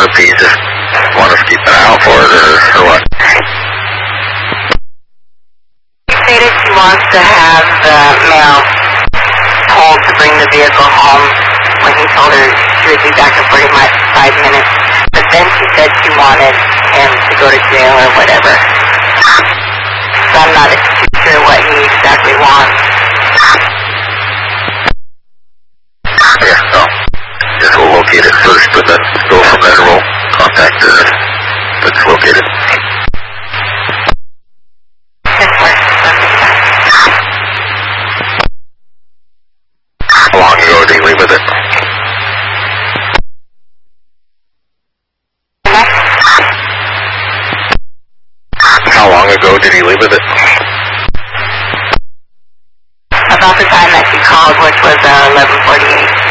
not a P, just want us to keep an eye out for it, or what? She stated she wants to have the male told to bring the vehicle home when he told her she would be back in 45 minutes. But then she said she wanted him to go to jail or whatever. So I'm not too sure what he exactly wants. Yeah, no. Just we'll locate it first, but then go from there. We'll contact her if it's located. How long ago did he leave with it? How long ago did he leave with it? About the time that she called, which was 11:48.